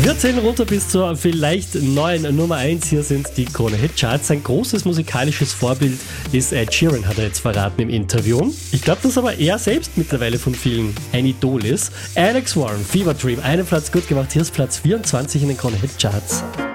Wir zählen runter bis zur vielleicht neuen Nummer 1. Hier sind die Krone-Hit-Charts. Sein großes musikalisches Vorbild ist Ed Sheeran, hat er jetzt verraten im Interview. Ich glaube, dass aber er selbst mittlerweile von vielen ein Idol ist. Alex Warren, Fever Dream, einen Platz gut gemacht. Hier ist Platz 24 in den Krone-Hit-Charts.